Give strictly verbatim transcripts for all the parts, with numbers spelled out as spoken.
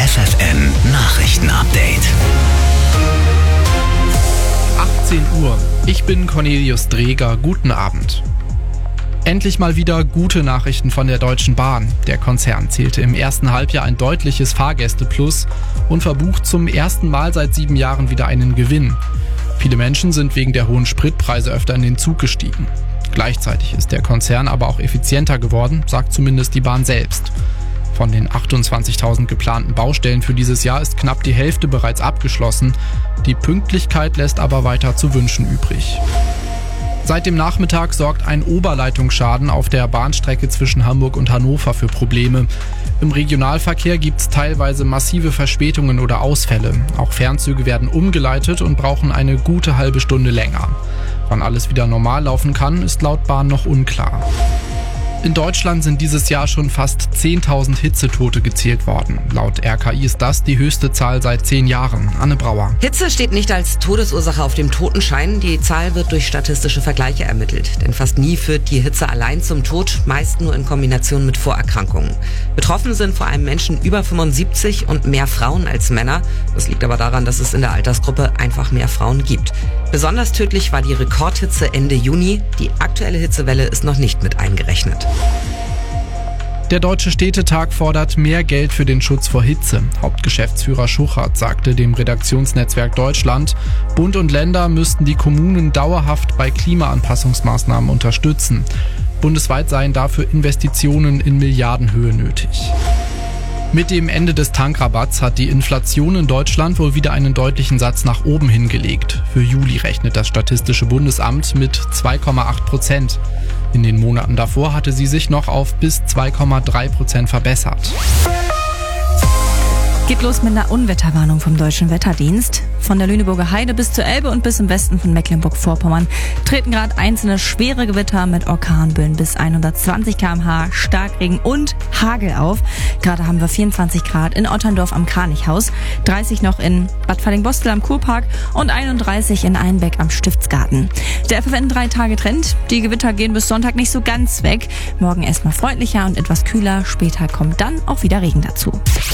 F F N Nachrichten-Update. achtzehn Uhr. Ich bin Cornelius Dreger. Guten Abend. Endlich mal wieder gute Nachrichten von der Deutschen Bahn. Der Konzern zählte im ersten Halbjahr ein deutliches Fahrgästeplus und verbucht zum ersten Mal seit sieben Jahren wieder einen Gewinn. Viele Menschen sind wegen der hohen Spritpreise öfter in den Zug gestiegen. Gleichzeitig ist der Konzern aber auch effizienter geworden, sagt zumindest die Bahn selbst. Von den achtundzwanzigtausend geplanten Baustellen für dieses Jahr ist knapp die Hälfte bereits abgeschlossen. Die Pünktlichkeit lässt aber weiter zu wünschen übrig. Seit dem Nachmittag sorgt ein Oberleitungsschaden auf der Bahnstrecke zwischen Hamburg und Hannover für Probleme. Im Regionalverkehr gibt es teilweise massive Verspätungen oder Ausfälle. Auch Fernzüge werden umgeleitet und brauchen eine gute halbe Stunde länger. Wann alles wieder normal laufen kann, ist laut Bahn noch unklar. In Deutschland sind dieses Jahr schon fast zehntausend Hitzetote gezählt worden. Laut R K I ist das die höchste Zahl seit zehn Jahren. Anne Brauer. Hitze steht nicht als Todesursache auf dem Totenschein. Die Zahl wird durch statistische Vergleiche ermittelt. Denn fast nie führt die Hitze allein zum Tod, meist nur in Kombination mit Vorerkrankungen. Betroffen sind vor allem Menschen über fünfundsiebzig und mehr Frauen als Männer. Das liegt aber daran, dass es in der Altersgruppe einfach mehr Frauen gibt. Besonders tödlich war die Rekordhitze Ende Juni. Die aktuelle Hitzewelle ist noch nicht mit eingerechnet. Der Deutsche Städtetag fordert mehr Geld für den Schutz vor Hitze. Hauptgeschäftsführer Schuchert sagte dem Redaktionsnetzwerk Deutschland, Bund und Länder müssten die Kommunen dauerhaft bei Klimaanpassungsmaßnahmen unterstützen. Bundesweit seien dafür Investitionen in Milliardenhöhe nötig. Mit dem Ende des Tankrabatts hat die Inflation in Deutschland wohl wieder einen deutlichen Satz nach oben hingelegt. Für Juli rechnet das Statistische Bundesamt mit zwei Komma acht Prozent. In den Monaten davor hatte sie sich noch auf bis zwei Komma drei Prozent verbessert. Geht los mit einer Unwetterwarnung vom Deutschen Wetterdienst. Von der Lüneburger Heide bis zur Elbe und bis im Westen von Mecklenburg-Vorpommern treten gerade einzelne schwere Gewitter mit Orkanböen bis hundertzwanzig Kilometer pro Stunde, Starkregen und Hagel auf. Gerade haben wir vierundzwanzig Grad in Otterndorf am Kranichhaus, dreißig noch in Bad Fallingbostel am Kurpark und einunddreißig in Einbeck am Stiftsgarten. Der F F N drei Tage Trend. Die Gewitter gehen bis Sonntag nicht so ganz weg. Morgen erstmal freundlicher und etwas kühler. Später kommt dann auch wieder Regen dazu.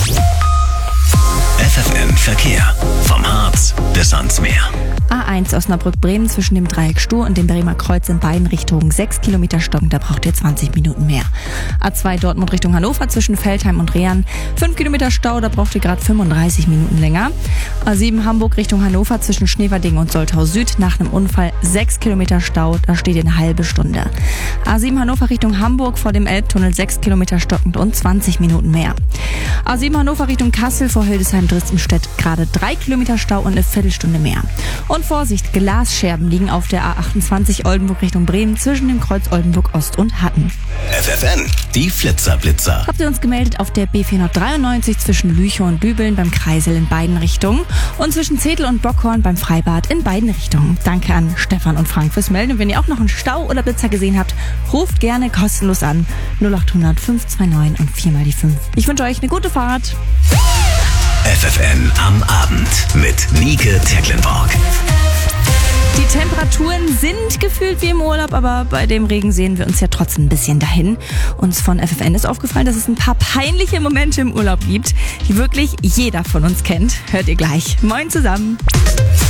F F N Verkehr. Vom Harz bis ans Meer. A eins Osnabrück-Bremen zwischen dem Dreieck Stur und dem Bremer Kreuz in beiden Richtungen sechs Kilometer stocken, da braucht ihr zwanzig Minuten mehr. A zwei Dortmund Richtung Hannover zwischen Veltheim und Rehern, fünf Kilometer Stau, da braucht ihr gerade fünfunddreißig Minuten länger. A sieben Hamburg Richtung Hannover zwischen Schneverding und Soltau Süd nach einem Unfall sechs Kilometer Stau, da steht ihr eine halbe Stunde. A sieben Hannover Richtung Hamburg vor dem Elbtunnel sechs Kilometer stockend und zwanzig Minuten mehr. A sieben Hannover Richtung Kassel vor Hildesheim-Dresdenstedt gerade drei Kilometer Stau und eine Viertelstunde mehr. Und Vorsicht, Glasscherben liegen auf der A achtundzwanzig Oldenburg Richtung Bremen zwischen dem Kreuz Oldenburg Ost und Hatten. F F N, die Flitzerblitzer. Habt ihr uns gemeldet auf der B vierhundertdreiundneunzig zwischen Lüchow und Dübeln beim Kreisel in beiden Richtungen und zwischen Zetel und Bockhorn beim Freibad in beiden Richtungen. Danke an Stefan und Frank fürs Melden. Und wenn ihr auch noch einen Stau oder Blitzer gesehen habt, ruft gerne kostenlos an null achthundert fünf zwei neun und vier mal die fünf. Ich wünsche euch eine gute Fahrt. F F N am Abend mit Nike Tecklenburg. Die Temperaturen sind gefühlt wie im Urlaub, aber bei dem Regen sehen wir uns ja trotzdem ein bisschen dahin. Uns von F F N ist aufgefallen, dass es ein paar peinliche Momente im Urlaub gibt, die wirklich jeder von uns kennt. Hört ihr gleich. Moin zusammen.